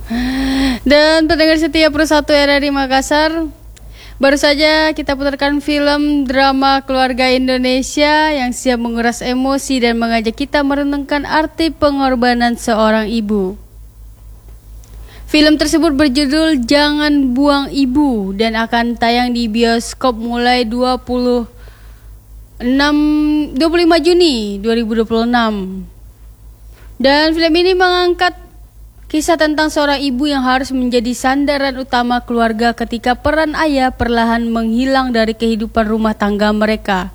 Dan pendengar setia Pro 1 RRI Makassar, baru saja kita putarkan film drama keluarga Indonesia yang siap menguras emosi dan mengajak kita merenungkan arti pengorbanan seorang ibu. Film tersebut berjudul Jangan Buang Ibu dan akan tayang di bioskop mulai 25 Juni 2026. Dan film ini mengangkat kisah tentang seorang ibu yang harus menjadi sandaran utama keluarga ketika peran ayah perlahan menghilang dari kehidupan rumah tangga mereka.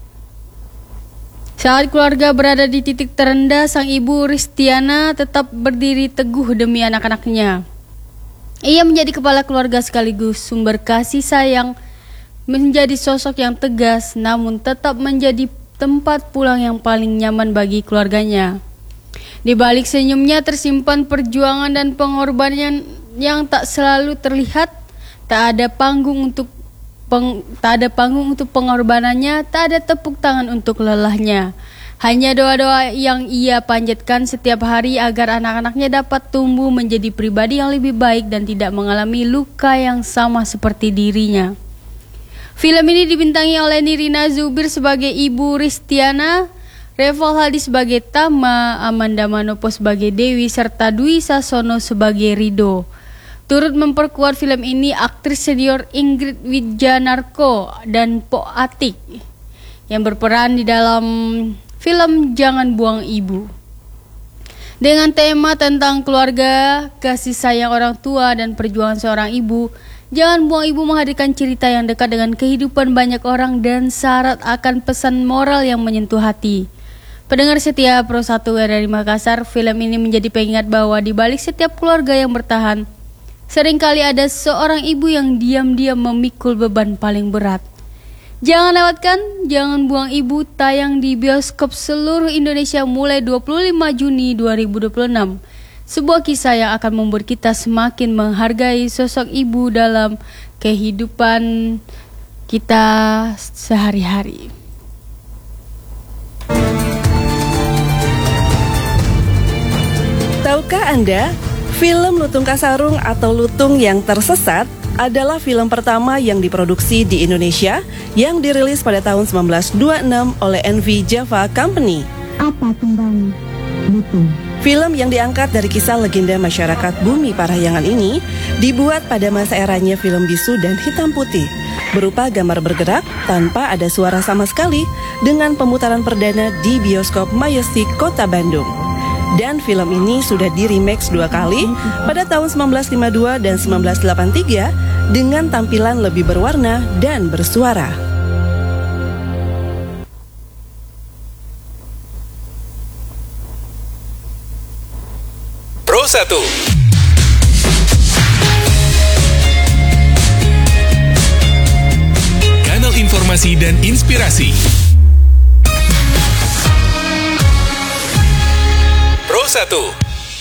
Saat keluarga berada di titik terendah, sang ibu Ristiana tetap berdiri teguh demi anak-anaknya. Ia menjadi kepala keluarga sekaligus sumber kasih sayang, menjadi sosok yang tegas namun tetap menjadi tempat pulang yang paling nyaman bagi keluarganya. Di balik senyumnya tersimpan perjuangan dan pengorbanan yang tak selalu terlihat. Tak ada panggung untuk pengorbanannya, tak ada tepuk tangan untuk lelahnya. Hanya doa-doa yang ia panjatkan setiap hari agar anak-anaknya dapat tumbuh menjadi pribadi yang lebih baik dan tidak mengalami luka yang sama seperti dirinya. Film ini dibintangi oleh Nirina Zubir sebagai Ibu Ristiana, Reval Hadi sebagai Tama, Amanda Manopo sebagai Dewi, serta Dwi Sasono sebagai Rido. Turut memperkuat film ini aktris senior Ingrid Wijanarko dan Po Atik yang berperan di dalam film Jangan Buang Ibu. Dengan tema tentang keluarga, kasih sayang orang tua, dan perjuangan seorang ibu, Jangan Buang Ibu menghadirkan cerita yang dekat dengan kehidupan banyak orang dan syarat akan pesan moral yang menyentuh hati. Pendengar setia Pro 1 RRI Makassar, film ini menjadi pengingat bahwa di balik setiap keluarga yang bertahan, seringkali ada seorang ibu yang diam-diam memikul beban paling berat. Jangan lewatkan Jangan Buang Ibu, tayang di bioskop seluruh Indonesia mulai 25 Juni 2026. Sebuah kisah yang akan membuat kita semakin menghargai sosok ibu dalam kehidupan kita sehari-hari. Tahukah Anda, film Lutung Kasarung atau Lutung yang Tersesat adalah film pertama yang diproduksi di Indonesia yang dirilis pada tahun 1926 oleh NV Java Company. Apa kembang Lutung? Film yang diangkat dari kisah legenda masyarakat Bumi Parahyangan ini dibuat pada masa eranya film bisu dan hitam putih, berupa gambar bergerak tanpa ada suara sama sekali, dengan pemutaran perdana di bioskop Majestic Kota Bandung. Dan film ini sudah di-remake 2 kali pada tahun 1952 dan 1983 dengan tampilan lebih berwarna dan bersuara. Pro 1. Kanal informasi dan inspirasi. Pro 1.